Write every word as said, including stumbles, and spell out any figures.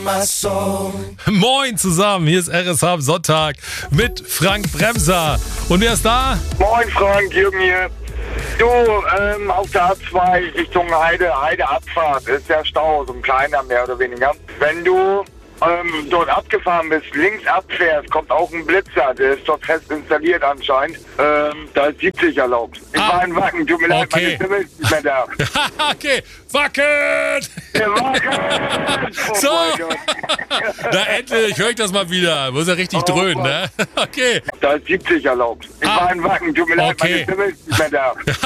Moin zusammen, hier ist R S H am Sonntag mit Frank Bremser. Und wer ist da? Moin Frank, Jürgen hier. Du, ähm, auf der A zwei Richtung Heide, Heideabfahrt ist der Stau, so ein kleiner mehr oder weniger. Wenn du ähm, dort abgefahren bist, links abfährst, kommt auch ein Blitzer, der ist dort fest installiert anscheinend. Ähm, da ist siebzig erlaubt. Ich Ah, war in Wacken, tut mir leid, okay. meine Stimme ist nicht mehr da. Okay, wackelt! Der Wacken! Oh So. mein Gott. Na endlich, höre ich das mal wieder. Muss ja richtig Oh, dröhnen, Gott. ne? Okay. Da ist siebzig erlaubt. Ich Ah, war in Wacken, tut mir leid, okay. meine Stimme ist nicht mehr da.